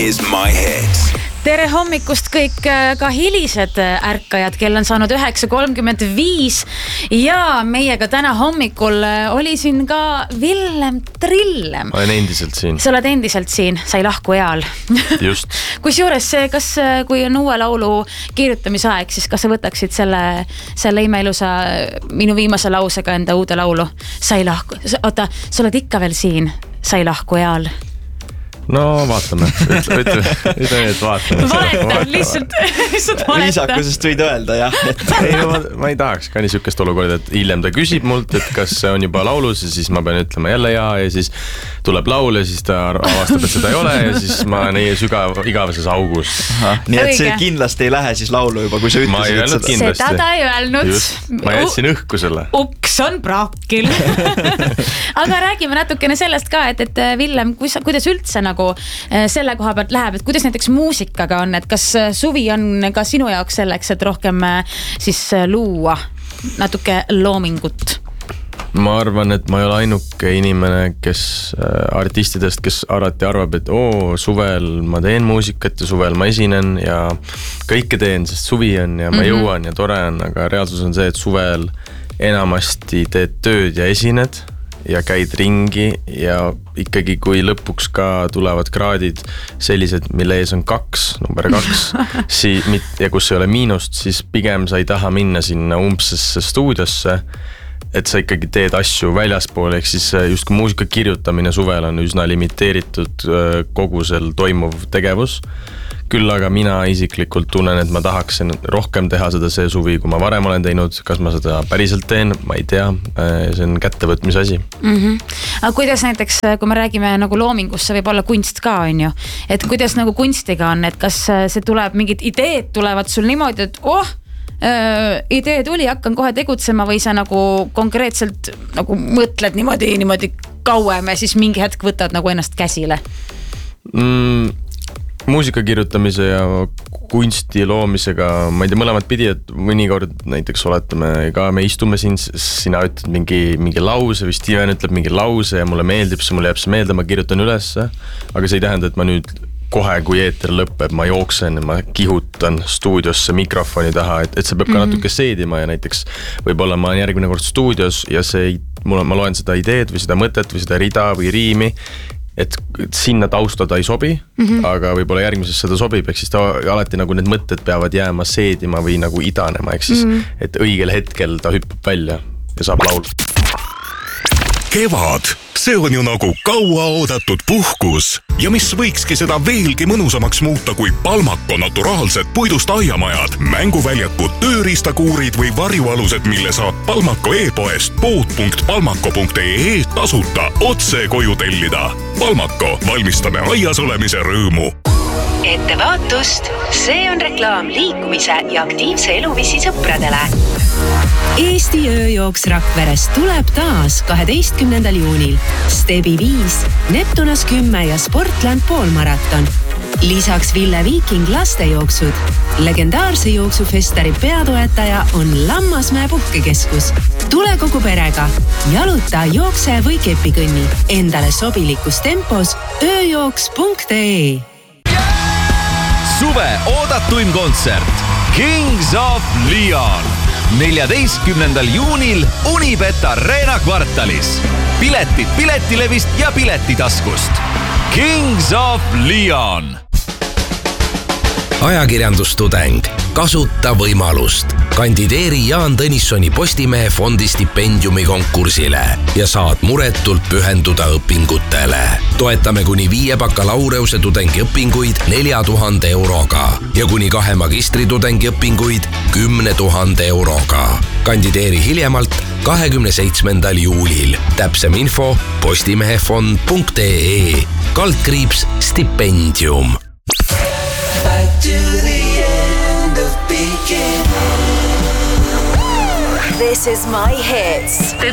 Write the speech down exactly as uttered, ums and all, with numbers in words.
is My Hits. Tere hommikust kõik ka hilised ärkajad, kell on saanud üheksa kolmkümmend viis ja meiega täna hommikul oli siin ka Villem Trillem. Ma olen endiselt siin. Sa oled endiselt siin, sa ei lahku eal. Just. Kus juures, kas kui on uue laulu kirjutamise aeg, siis kas sa võtaksid selle, selle imeilusa minu viimase lausega enda uude laulu? Sa ei lahku, oota, sa oled ikka veel siin, sa ei lahku eal. No vaatame, ütle, ütle, ütle, et vaatame. Valeta, lihtsalt, lihtsalt valeta. Viisakusest võid öelda, jah. Et... ei, no, ma, ma ei tahaks ka nii sükest olukorda, et hiljem ta küsib mult, et kas see on juba laulus ja siis ma pean ütlema jälle jaa ja siis tuleb laul ja siis ta avastab, et seda ei ole ja siis ma olen nii sügav, igaveses augus. Aha, nii et see kindlasti ei lähe siis laulu juba, kui sa ma ei öelnud ütlesid kindlasti. Seda ta ei öelnud. Just, ma jätsin õhku selle. Uks on praakil. Aga räägime natukene sellest ka, et, et Villem, kuidas üldse nagu selle koha pealt läheb, et kuidas näiteks muusikaga on, et kas suvi on ka sinu jaoks selleks, et rohkem siis luua natuke loomingut? Ma arvan, et ma ei ole ainuke inimene, kes artistidest, kes alati arvab, et oo, suvel ma teen muusikat ja suvel ma esinen ja kõike teen, sest suvi on ja ma jõuan ja tore on, aga reaalsus on see, et suvel enamasti teed tööd ja esined ja käid ringi ja ikkagi kui lõpuks ka tulevad kraadid sellised, mille ees on kaks, number kaks si- ja kus ei ole miinust, siis pigem sa ei taha minna sinna umbsesse stuudiosse, et sa ikkagi teed asju väljaspool, ehk siis just muusika kirjutamine suvel on üsna limiteeritud kogusel toimuv tegevus. Küll aga mina isiklikult tunnen, et ma tahaksin rohkem teha seda see suvi, kui ma varem olen teinud. Kas ma seda päriselt teen? Ma ei tea. See on kättevõtmise asi. Mm-hmm. Aga kuidas näiteks, kui me räägime nagu loomingus, see võib olla kunst ka, on ju. Et kuidas nagu kunstiga on, et kas see tuleb, mingid ideed tulevad sul niimoodi, et oh, äh, idee tuli, hakkan kohe tegutsema või sa nagu konkreetselt nagu mõtled niimoodi, niimoodi kauem ja siis mingi hetk võtad nagu ennast käsile? Mm. Muusika kirjutamise ja kunsti loomisega, ma ei tea, mõlemad pidi, et mõnikord näiteks oletame ka me istume siin, sina ütled mingi, mingi lause või Steven ütleb mingi lause ja mulle meeldib see, mulle jääb see meelde, ma kirjutan ülesse, aga see ei tähenda, et ma nüüd kohe, kui eeter lõpeb, ma jooksen, ma kihutan stuudiosse mikrofoni taha, et, et see peab ka mm-hmm. natuke seedima ja näiteks võib-olla ma olen järgmine kord stuudios ja see, mul on, ma loen seda ideed või seda mõtet või seda rida või riimi, et sinna tausta ta ei sobi, mm-hmm. aga võib-olla järgmises seda sobib, ehk siis ta alati nagu need mõtted peavad jääma seedima või nagu idanema, ehk siis, mm-hmm. et õigel hetkel ta hüppab välja ja saab laul. Kevad, see on ju nagu kaua oodatud puhkus ja mis võikski seda veelgi mõnusamaks muuta kui Palmako naturaalsed puidust aiamajad, mänguväljakud, tööriistakuurid või varjualused, mille saab Palmako e-poest pood punkt palmako punkt ee tasuta otse koju tellida. Palmako, valmistame aias olemise rõõmu. Ettevaatust, see on reklaam liikumise ja aktiivse eluviisi sõpradele. Eesti ööjooks Rakveres tuleb taas kaheteistkümnendal juunil. Stebi viis, Neptunas kümme ja Sportland poolmaraton. Lisaks Ville Viiking lastejooksud. Legendaarse jooksufestari peatoetaja on Lammasmäe puhkekeskus. Tule kogu perega. Jaluta, jookse või kepikõnni. Endale sobilikus tempos ööjooks punkt ee. Suve oodatuim kontsert Kings of Leon neljateistkümnendal juunil Unibet Arena kvartalis. Piletid Piletilevist ja Piletitaskust. Kings of Leon. Ajakirjandustudeng. Kasuta võimalust. Kandideeri Jaan Tõnissoni Postimehe fondi stipendiumi konkursile ja saad muretult pühenduda õpingutele. Toetame kuni viie bakalaureuse tudengiõpinguid nelja tuhande euroga ja kuni kahe magistritudengi õpinguid kümne tuhande euroga. Kandideeri hiljemalt kahekümne seitsmendal juulil. Täpsem info postimehefond punkt ee. Kaldkriips stipendium. Back to the end of beginning. This is My Hits.